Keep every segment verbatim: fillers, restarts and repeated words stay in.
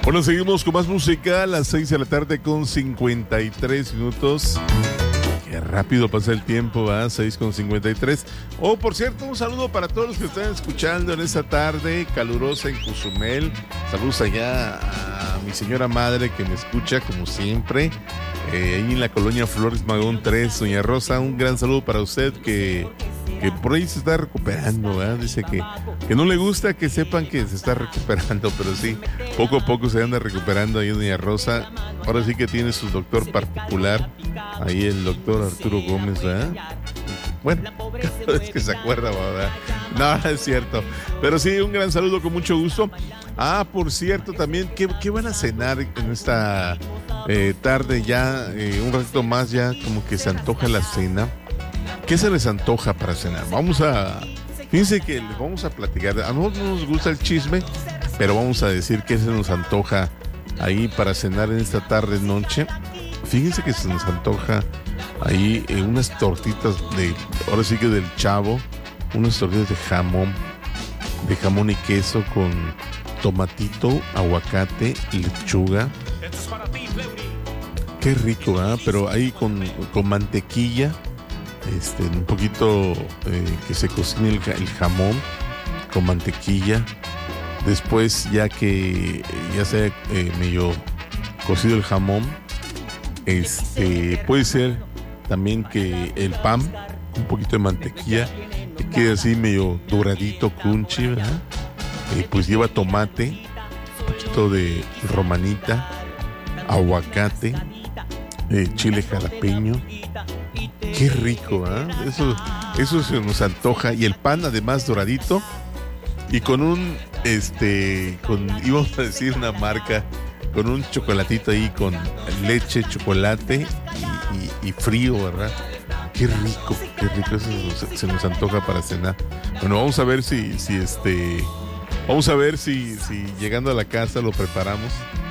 Bueno, seguimos con más música a las seis de la tarde con cincuenta y tres minutos. Qué rápido pasa el tiempo, ¿va? seis con cincuenta y tres. Oh, por cierto, un saludo para todos los que están escuchando en esta tarde calurosa en Cozumel. Saludos allá a mi señora madre que me escucha como siempre, eh, ahí en la colonia Flores Magón tres. Doña Rosa, un gran saludo para usted que, que por ahí se está recuperando, ¿verdad? Dice que, que no le gusta que sepan que se está recuperando, pero sí, poco a poco se anda recuperando ahí Doña Rosa. Ahora sí que tiene su doctor particular, ahí el doctor Arturo Gómez, ¿verdad? Bueno, cada vez que se acuerda, ¿verdad? No, es cierto. Pero sí, un gran saludo con mucho gusto. Ah, por cierto, también, ¿qué, qué van a cenar en esta eh, tarde ya? Eh, un ratito más ya, como que se antoja la cena. ¿Qué se les antoja para cenar? Vamos a... Fíjense que les vamos a platicar. A nosotros no nos gusta el chisme, pero vamos a decir qué se nos antoja ahí para cenar en esta tarde, noche. Fíjense que se nos antoja ahí eh, unas tortitas de, ahora sí que del Chavo, unas tortitas de jamón, de jamón y queso con tomatito, aguacate, lechuga. Qué rico, ¿verdad? Pero ahí con, con mantequilla, este, un poquito eh, que se cocine el, el jamón con mantequilla. Después, ya que ya sea eh, medio cocido el jamón, este, puede ser también que el pan, un poquito de mantequilla, que quede así medio doradito, crunchy, ¿verdad? Eh, pues lleva tomate, un poquito de romanita, aguacate, eh, chile jalapeño. Qué rico, ¿eh? Eso, eso se nos antoja. Y el pan además doradito y con un, este, con, íbamos a decir una marca, con un chocolatito ahí con leche, chocolate y, y, y frío, ¿verdad? Qué rico, qué rico, eso se, se nos antoja para cenar. Bueno, vamos a ver si, si este, vamos a ver si, si llegando a la casa lo preparamos.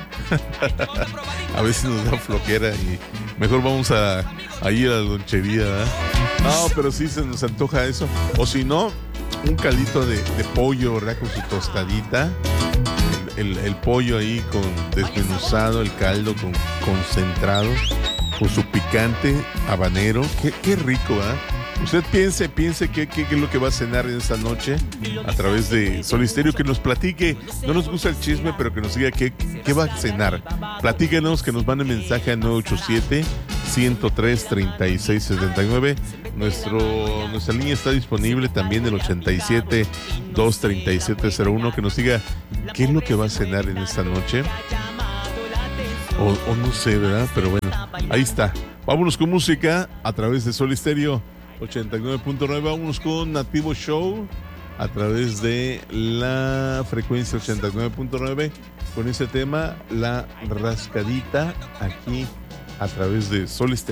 A ver si nos da flojera y mejor vamos a, a ir a la lonchería, ¿verdad? No, pero sí se nos antoja eso. O si no, un caldito de, de pollo, ¿verdad? Con su tostadita. El, el, el pollo ahí con desmenuzado, el caldo con concentrado, con su picante habanero. Qué, qué rico, ¿eh? Usted piense, piense qué, qué, qué es lo que va a cenar en esta noche a través de Sol Stereo, que nos platique. No nos gusta el chisme, pero que nos diga qué, qué va a cenar. Platíquenos, que nos mande mensaje al nueve ocho siete, uno cero tres, tres seis siete nueve. Nuestro, nuestra línea está disponible también, el ochenta y siete, dos treinta y siete cero uno. Que nos diga qué es lo que va a cenar en esta noche. O, o no sé, ¿verdad? Pero bueno, ahí está. Vámonos con música a través de Sol Stereo ochenta y nueve punto nueve. Vámonos con Nativo Show a través de la frecuencia ochenta y nueve punto nueve con ese tema, La Rascadita, aquí a través de Sol Stereo.